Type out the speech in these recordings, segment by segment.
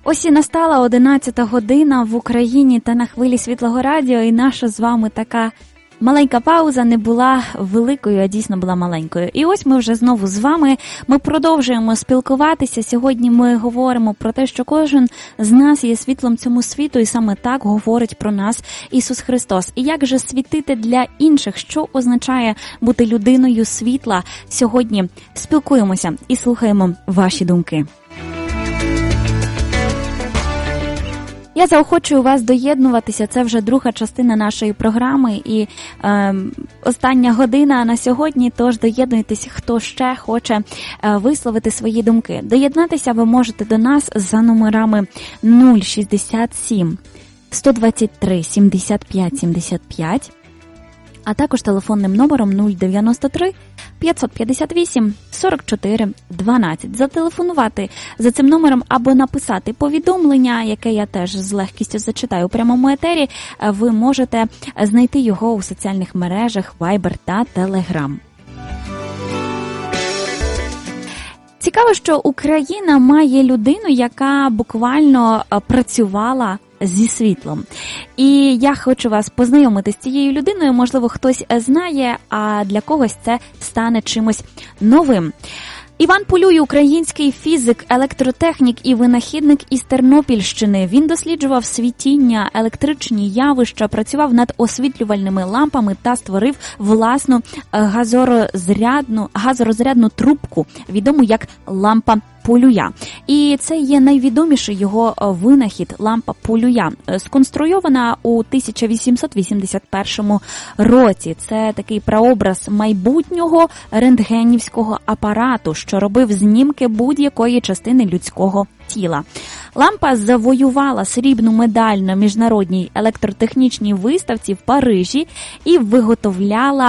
Ось і настала 11 година в Україні та на хвилі Світлого Радіо, і наша з вами така маленька пауза не була великою, а дійсно була маленькою. І ось ми вже знову з вами, ми продовжуємо спілкуватися. Сьогодні ми говоримо про те, що кожен з нас є світлом цьому світу, і саме так говорить про нас Ісус Христос. І як же світити для інших, що означає бути людиною світла? Сьогодні спілкуємося і слухаємо ваші думки. Я заохочую вас доєднуватися, це вже друга частина нашої програми і остання година на сьогодні, тож доєднуйтесь, хто ще хоче висловити свої думки. Доєднатися ви можете до нас за номерами 067 123 75 75, а також телефонним номером 093 558 44 12. Зателефонувати за цим номером або написати повідомлення, яке я теж з легкістю зачитаю у прямому етері, ви можете знайти його у соціальних мережах Viber та Telegram. Цікаво, що Україна має людину, яка буквально працювала зі світлом. І я хочу вас познайомити з цією людиною, можливо, хтось знає, а для когось це стане чимось новим. Іван Полюй – український фізик, електротехнік і винахідник із Тернопільщини. Він досліджував світіння, електричні явища, працював над освітлювальними лампами та створив власну газорозрядну трубку, відому як лампа Полюя. І це є найвідоміший його винахід – лампа Полюя, сконструйована у 1881 році. Це такий прообраз майбутнього рентгенівського апарату, що робив знімки будь-якої частини людського тіла. Лампа завоювала срібну медаль на міжнародній електротехнічній виставці в Парижі і виготовлялася.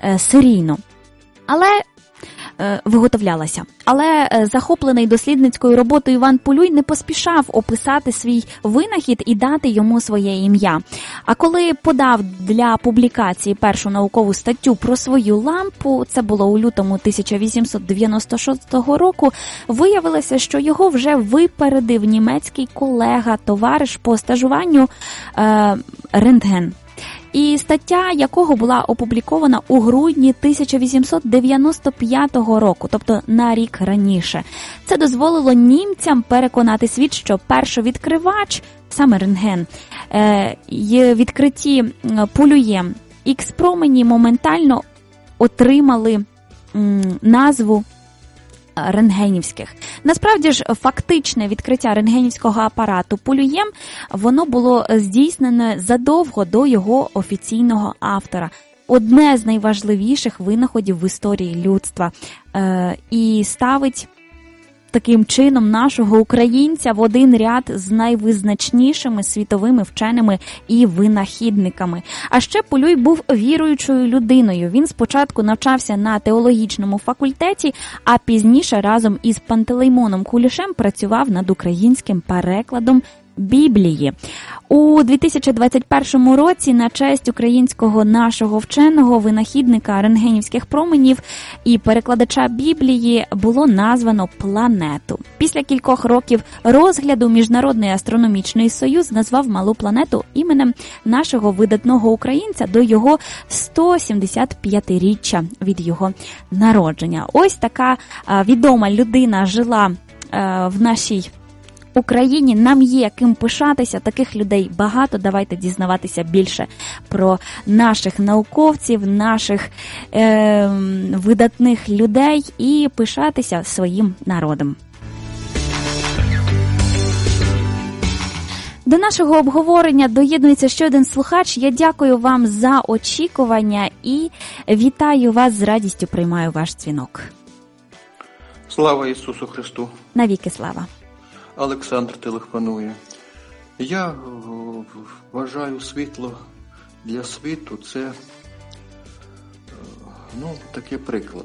Але захоплений дослідницькою роботою Іван Полюй не поспішав описати свій винахід і дати йому своє ім'я. А коли подав для публікації першу наукову статтю про свою лампу, це було у лютому 1896 року, виявилося, що його вже випередив німецький колега, товариш по стажуванню Рентген. І стаття якого була опублікована у грудні 1895 року, тобто на рік раніше. Це дозволило німцям переконати світ, що першовідкривач, саме рентген, відкритті Полюєм Ікс-промені моментально отримали назву рентгенівських. Насправді ж, фактичне відкриття рентгенівського апарату Полюєм, воно було здійснене задовго до його офіційного автора. Одне з найважливіших винаходів в історії людства. І ставить таким чином нашого українця в один ряд з найвизначнішими світовими вченими і винахідниками. А ще Полюй був віруючою людиною. Він спочатку навчався на теологічному факультеті, а пізніше разом із Пантелеймоном Кулішем працював над українським перекладом Біблії. У 2021 році на честь українського нашого вченого, винахідника рентгенівських променів і перекладача Біблії було названо планету. Після кількох років розгляду Міжнародний астрономічний союз назвав малу планету іменем нашого видатного українця до його 175-річчя від його народження. Ось така відома людина жила в нашій Україні. Нам є ким пишатися, таких людей багато. Давайте дізнаватися більше про наших науковців, наших видатних людей і пишатися своїм народом. До нашого обговорення доєднується ще один слухач. Я дякую вам за очікування і вітаю вас, з радістю приймаю ваш дзвінок. Слава Ісусу Христу! Навіки слава! Олександр телефонує. Я вважаю світло для світу – це такий приклад.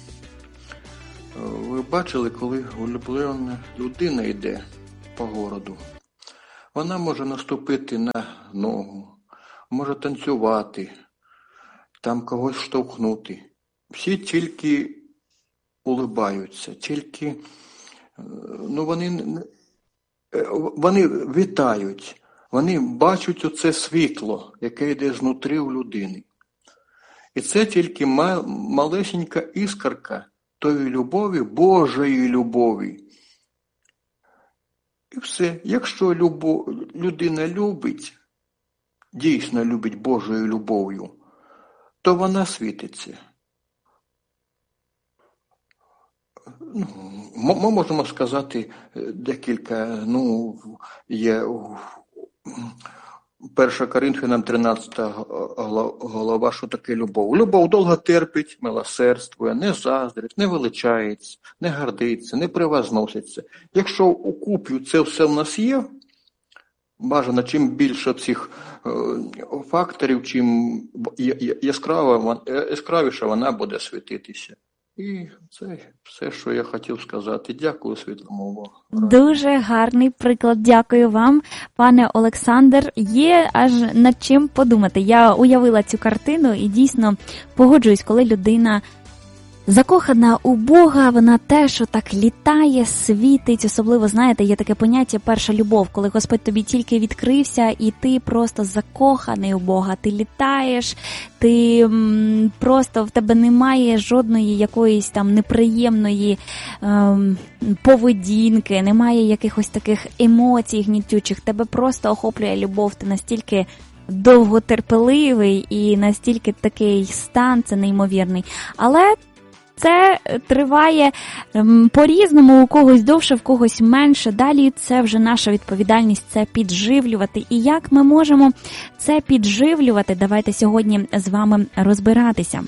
Ви бачили, коли улюблена людина йде по городу, вона може наступити на ногу, може танцювати, там когось штовхнути. Всі тільки улибаються, тільки вони вони вітають, вони бачать оце світло, яке йде знутрі у людини. І це тільки малесенька іскорка тої любові, Божої любові. І все. Якщо людина любить, дійсно любить Божою любов'ю, то вона світиться. Ми можемо сказати декілька, є 1 Коринфянам 13 глава, що таке любов. Любов довго терпить, милосердствує, не заздрить, не величається, не гордиться, не превозноситься. Якщо у купі це все в нас є, бажано, чим більше цих факторів, чим яскравіше вона буде світитися. І це все, що я хотів сказати. Дякую, Світломова. Дуже гарний приклад. Дякую вам, пане Олександр. Є аж над чим подумати. Я уявила цю картину і дійсно погоджуюсь, коли людина закохана у Бога, вона теж отак літає, світить. Особливо, знаєте, є таке поняття «перша любов», коли Господь тобі тільки відкрився, і ти просто закоханий у Бога. Ти літаєш, ти просто, в тебе немає жодної якоїсь там неприємної поведінки, немає якихось таких емоцій гнітючих. Тебе просто охоплює любов, ти настільки довготерпеливий і настільки такий стан, це неймовірний. Але це триває по-різному, у когось довше, в когось менше. Далі це вже наша відповідальність, це підживлювати. І як ми можемо це підживлювати, давайте сьогодні з вами розбиратися.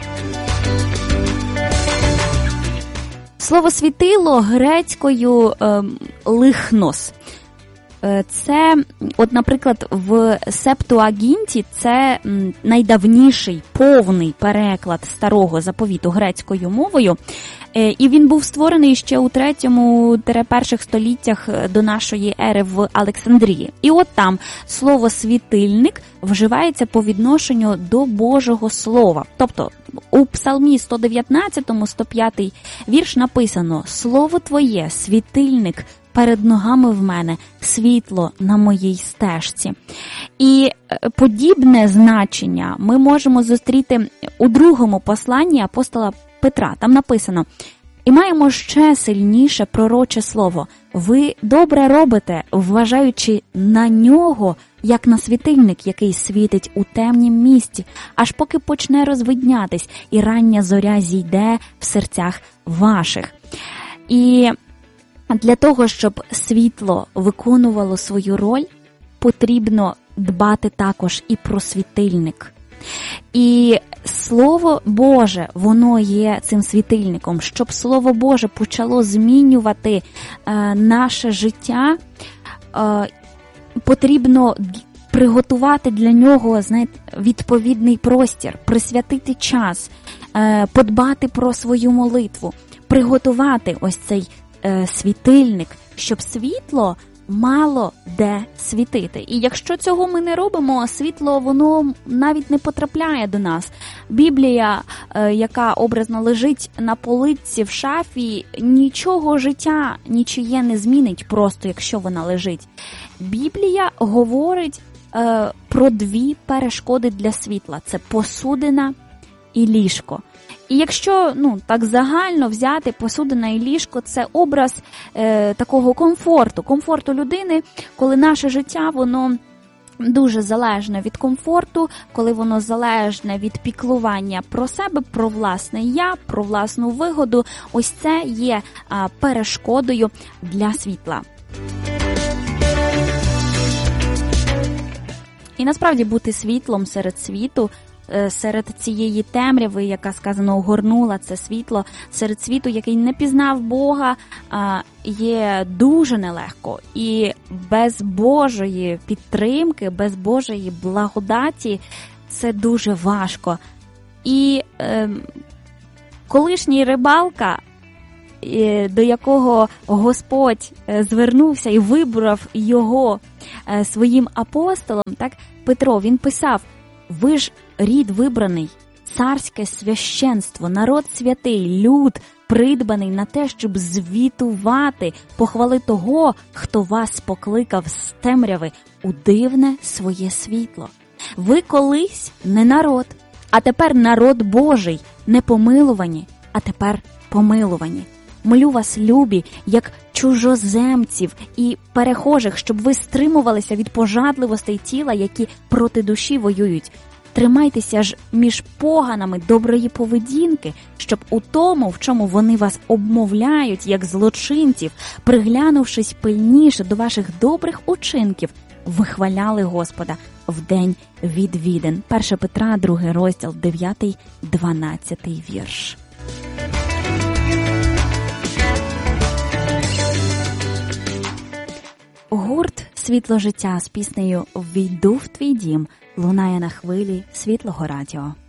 Слово «світило» грецькою «лихнос». Це, от, наприклад, в Септуагінті це найдавніший повний переклад Старого Заповіту грецькою мовою, і він був створений ще у 3-1 століттях до нашої ери в Олександрії. І от там слово «світильник» вживається по відношенню до Божого Слова. Тобто у Псалмі 119, 105 вірш написано «Слово Твоє, світильник, перед ногами в мене, світло на моїй стежці». І подібне значення ми можемо зустріти у другому посланні апостола Петра. Там написано: «І маємо ще сильніше пророче слово. Ви добре робите, вважаючи на нього, як на світильник, який світить у темнім місці, аж поки почне розвиднятись, і рання зоря зійде в серцях ваших». І для того, щоб світло виконувало свою роль, потрібно дбати також і про світильник. І Слово Боже, воно є цим світильником. Щоб Слово Боже почало змінювати наше життя, потрібно приготувати для нього, знаєте, відповідний простір, присвятити час, подбати про свою молитву, приготувати ось цей світильник, щоб світло мало де світити. І якщо цього ми не робимо, світло, воно навіть не потрапляє до нас. Біблія, яка образно лежить на полиці в шафі, нічого життя нічиє не змінить, просто якщо вона лежить. Біблія говорить про дві перешкоди для світла. Це посудина і ліжко. І якщо, так загально взяти, посудина і ліжко – це образ такого комфорту людини, коли наше життя, воно дуже залежне від комфорту, коли воно залежне від піклування про себе, про власне я, про власну вигоду. Ось це є перешкодою для світла. І насправді бути світлом серед світу, серед цієї темряви, яка, сказано, огорнула це світло, серед світу, який не пізнав Бога, є дуже нелегко. І без Божої підтримки, без Божої благодаті це дуже важко. І колишній рибалка, до якого Господь звернувся і вибрав його своїм апостолом, так, Петро, він писав: «Ви ж рід вибраний, царське священство, народ святий, люд придбаний на те, щоб звітувати похвали того, хто вас покликав з темряви у дивне своє світло. Ви колись не народ, а тепер народ Божий, не помилувані, а тепер помилувані. Молю вас, любі, як чужоземців і перехожих, щоб ви стримувалися від пожадливостей тіла, які проти душі воюють. Тримайтеся ж між поганами доброї поведінки, щоб у тому, в чому вони вас обмовляють, як злочинців, приглянувшись пильніше до ваших добрих учинків, вихваляли Господа в день відвідин. 1 Петра, 2 розділ, 9-12 вірш. Гурт «Світло життя» з піснею «Війду в твій дім» лунає на хвилі Світлого радіо.